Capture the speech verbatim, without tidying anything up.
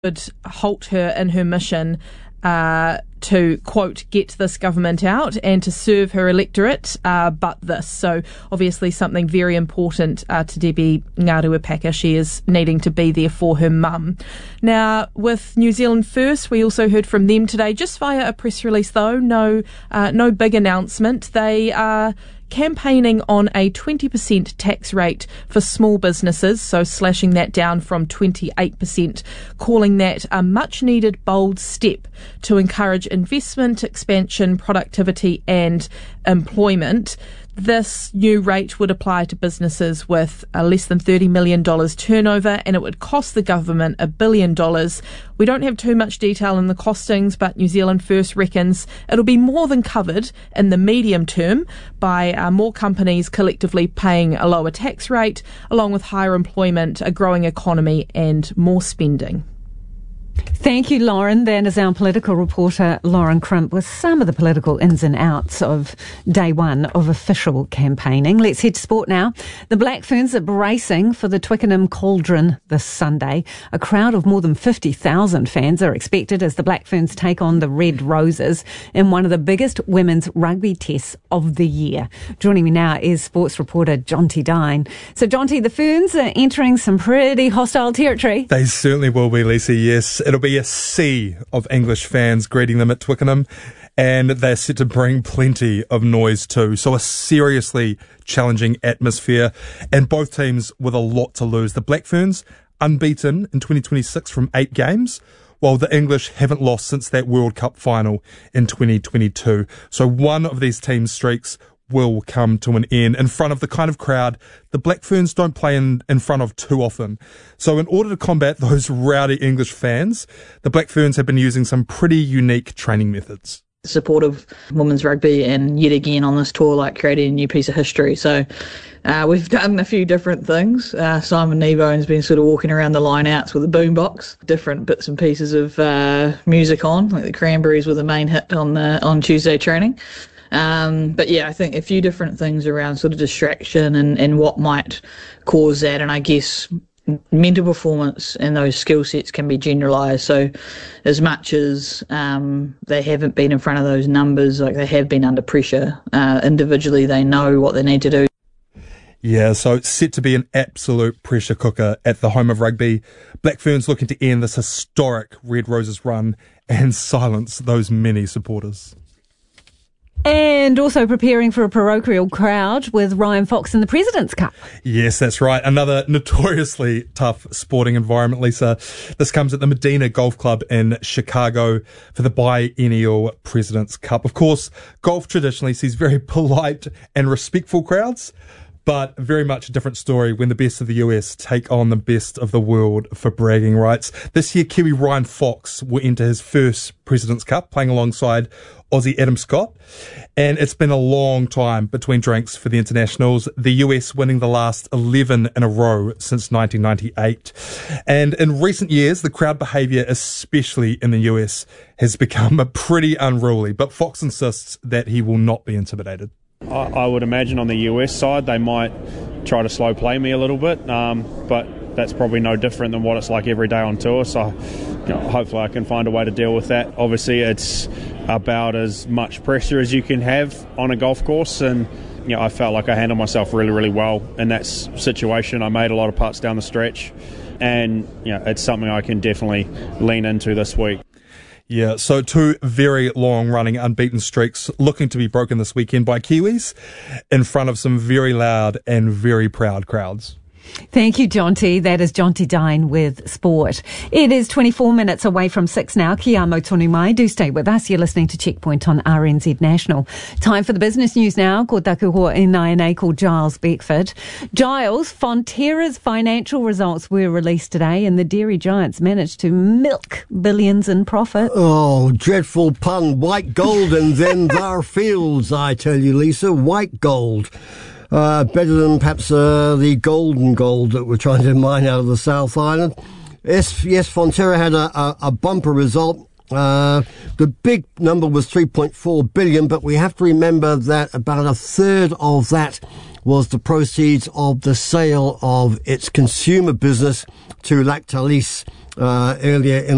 would halt her in her mission uh, to, quote, get this government out and to serve her electorate, uh, but this. So obviously something very important uh, to Debbie Ngaruapaka. She is needing to be there for her mum. Now, with New Zealand First, we also heard from them today, just via a press release though, no, uh, no big announcement. They are campaigning on a twenty percent tax rate for small businesses, so slashing that down from twenty-eight percent, calling that a much needed bold step to encourage investment, expansion, productivity and employment. This new rate would apply to businesses with uh, less than thirty million dollars turnover, and it would cost the government a billion dollars. We don't have too much detail in the costings, but New Zealand First reckons it'll be more than covered in the medium term by uh, more companies collectively paying a lower tax rate, along with higher employment, a growing economy and more spending. Thank you, Lauren. That is our political reporter, Lauren Crimp, with some of the political ins and outs of day one of official campaigning. Let's head to sport now. The Black Ferns are bracing for the Twickenham Cauldron this Sunday. A crowd of more than fifty thousand fans are expected as the Black Ferns take on the Red Roses in one of the biggest women's rugby tests of the year. Joining me now is sports reporter Jonty Dine. So, Jonty, the Ferns are entering some pretty hostile territory. They certainly will be, Lisa, yes. It'll be a sea of English fans greeting them at Twickenham, and they're set to bring plenty of noise too. So a seriously challenging atmosphere, and both teams with a lot to lose. The Black Ferns unbeaten in twenty twenty-six from eight games, while the English haven't lost since that World Cup final in twenty twenty-two. So one of these teams' streaks will come to an end in front of the kind of crowd the Black Ferns don't play in, in front of too often. So in order to combat those rowdy English fans, the Black Ferns have been using some pretty unique training methods. Support of women's rugby, and yet again on this tour, like creating a new piece of history. So uh, we've done a few different things. Uh, Simon Kneebone's been sort of walking around the line-outs with a boombox, different bits and pieces of uh, music on, like the Cranberries were the main hit on the on Tuesday training. Um, but yeah, I think a few different things around sort of distraction and, and what might cause that. And I guess mental performance and those skill sets can be generalised. So as much as um, they haven't been in front of those numbers, like they have been under pressure, uh, individually they know what they need to do. Yeah, so it's set to be an absolute pressure cooker at the home of rugby. Black Ferns looking to end this historic Red Roses run and silence those many supporters. And also preparing for a parochial crowd with Ryan Fox in the President's Cup. Yes, that's right. Another notoriously tough sporting environment, Lisa. This comes at the Medina Golf Club in Chicago for the biennial President's Cup. Of course, golf traditionally sees very polite and respectful crowds, but very much a different story when the best of the U S take on the best of the world for bragging rights. This year, Kiwi Ryan Fox will enter his first President's Cup, playing alongside Aussie Adam Scott. And it's been a long time between drinks for the internationals, the U S winning the last eleven in a row since nineteen ninety-eight. And in recent years, the crowd behaviour, especially in the U S, has become pretty unruly. But Fox insists that he will not be intimidated. I would imagine on the U S side they might try to slow play me a little bit, um, but that's probably no different than what it's like every day on tour, so you know, hopefully I can find a way to deal with that. Obviously it's about as much pressure as you can have on a golf course, and you know, I felt like I handled myself really, really well in that situation. I made a lot of putts down the stretch, and you know, it's something I can definitely lean into this week. Yeah, so two very long-running unbeaten streaks looking to be broken this weekend by Kiwis in front of some very loud and very proud crowds. Thank you, Jonty. That is Jonty Dine with sport. It is twenty-four minutes away from six now. Kia amo tonu mai. Do stay with us. You're listening to Checkpoint on R N Z National. Time for the business news now. Ko taku hoa N I N A called Giles Beckford. Giles, Fonterra's financial results were released today, and the dairy giants managed to milk billions in profit. Oh, dreadful pun. White gold and then there fields, I tell you, Lisa. White gold. Uh, better than perhaps uh, the golden gold that we're trying to mine out of the South Island. Yes, yes, Fonterra had a, a, a bumper result. Uh, the big number was three point four billion, but we have to remember that about a third of that was the proceeds of the sale of its consumer business to Lactalis uh, earlier in